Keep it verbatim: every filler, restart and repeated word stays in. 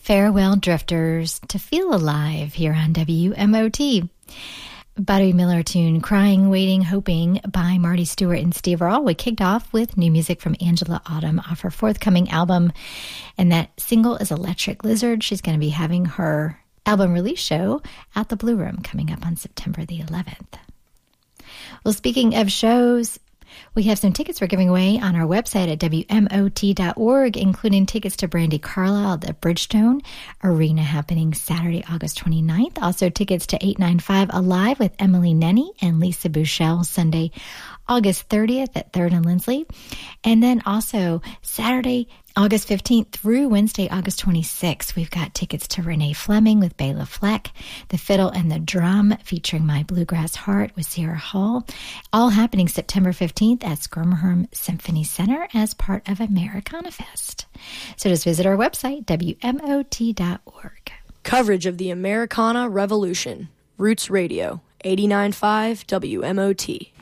Farewell Drifters to Feel Alive here on W M O T. Buddy Miller tune Crying, Waiting, Hoping by Marty Stewart and Steve Earle. We kicked off with new music from Angela Autumn off her forthcoming album, and that single is Electric Lizard. She's going to be having her album release show at the Blue Room coming up on September the eleventh. Well, speaking of shows, we have some tickets we're giving away on our website at W M O T dot org, including tickets to Brandi Carlile at the Bridgestone Arena happening Saturday, August twenty-ninth. Also tickets to eight ninety-five Alive with Emily Nenny and Lisa Bouchel Sunday, August thirtieth at third and Lindsley. And then also Saturday, August fifteenth through Wednesday, August twenty-sixth, we've got tickets to Renee Fleming with Bela Fleck, The Fiddle and the Drum featuring My Bluegrass Heart with Sierra Hall, all happening September fifteenth at Schermerhorn Symphony Center as part of Americana Fest. So just visit our website, W M O T dot org. Coverage of the Americana Revolution. Roots Radio, eighty-nine point five W M O T.